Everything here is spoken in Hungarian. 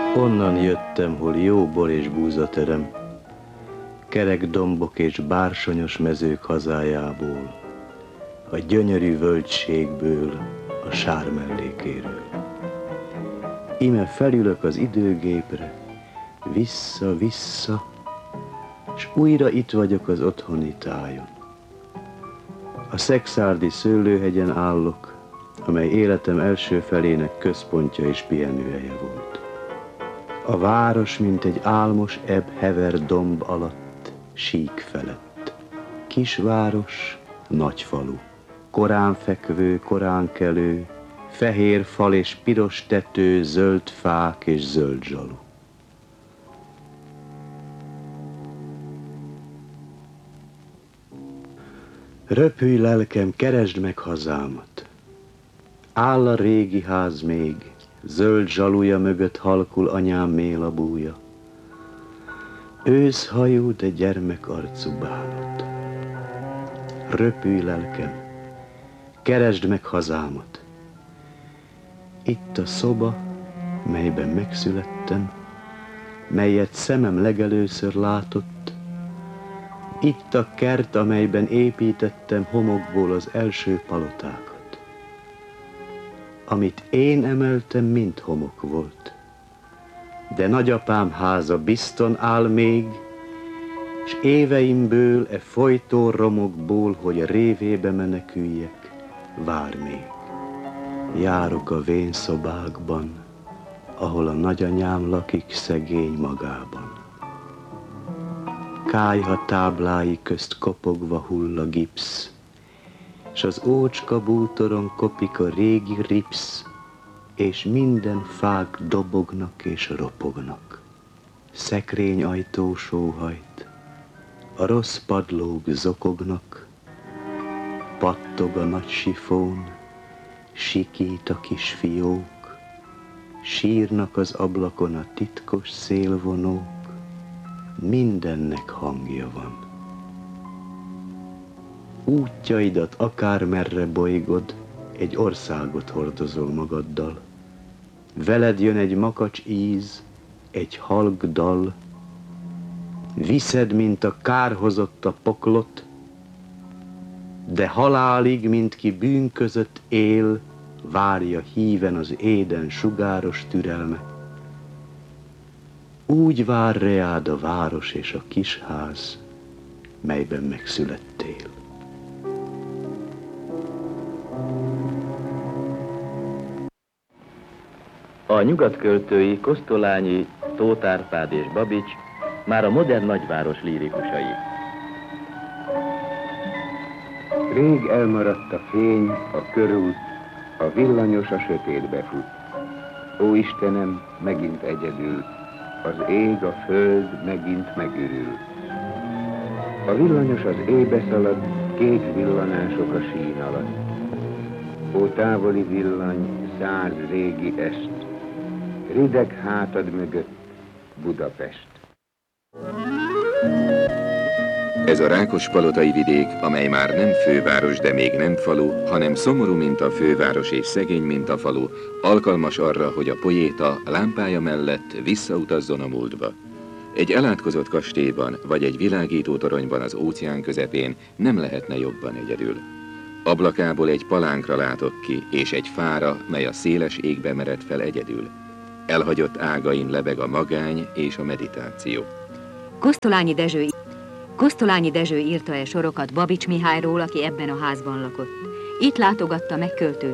Onnan jöttem, hol jó bor és búzaterem, kerek dombok és bársonyos mezők hazájából, a gyönyörű völgységből, a sár mellékéről. Íme felülök az időgépre, vissza-vissza, s újra itt vagyok az otthoni tájon. A szekszárdi szőlőhegyen állok, amely életem első felének központja és pihenőhelye volt. A város, mint egy álmos ebb hever domb alatt, sík felett. Kisváros, nagy falu, korán fekvő, korán kelő, fehér fal és piros tető, zöld fák és zöld zsalu. Röpülj, lelkem, keresd meg hazámat. Áll a régi ház még, zöld zsalúja mögött halkul anyám mélabúja. Őszhajú, de gyermekarcú bánat. Röpülj, lelkem, keresd meg hazámat. Itt a szoba, melyben megszülettem, melyet szemem legelőször látott. Itt a kert, amelyben építettem homokból az első palotákat. Amit én emeltem, mind homok volt. De nagyapám háza bizton áll még, s éveimből e folytó romokból, hogy révébe meneküljek, vár még. Járok a vén szobákban, ahol a nagyanyám lakik szegény magában. Kályha táblái közt kopogva hull a gipsz, s az ócska bútoron kopik a régi ripsz, és minden fák dobognak és ropognak. Szekrényajtó sóhajt, a rossz padlók zokognak, pattog a nagy sifón, sikít a kis fiók, sírnak az ablakon a titkos szélvonók, mindennek hangja van. Útjaidat akármerre bolygod, egy országot hordozol magaddal. Veled jön egy makacs íz, egy halk dal, viszed, mint a kárhozott a poklot, de halálig, mint ki bűn között él, várja híven az éden sugáros türelme. Úgy vár reád a város és a kisház, melyben megszülettél. A nyugatköltői Kosztolányi, Tóth Árpád és Babits már a modern nagyváros lírikusai. Rég elmaradt a fény, a körút, a villanyos a sötétbe fut. Ó Istenem, megint egyedül, az ég, a föld megint megürül. A villanyos az éjbe szalad, kék villanások a sín alatt. Ó távoli villany, 100 régi est, rideg hátad mögött Budapest. Ez a Rákospalotai vidék, amely már nem főváros, de még nem falu, hanem szomorú, mint a főváros és szegény, mint a falu, alkalmas arra, hogy a poéta lámpája mellett visszautazzon a múltba. Egy elátkozott kastélyban, vagy egy világító toronyban az óceán közepén nem lehetne jobban egyedül. Ablakából egy palánkra látok ki, és egy fára, mely a széles égbe mered fel egyedül. Elhagyott ágain lebeg a magány és a meditáció. Kosztolányi Dezső írta-e sorokat Babits Mihályról, aki ebben a házban lakott. Itt látogatta meg költő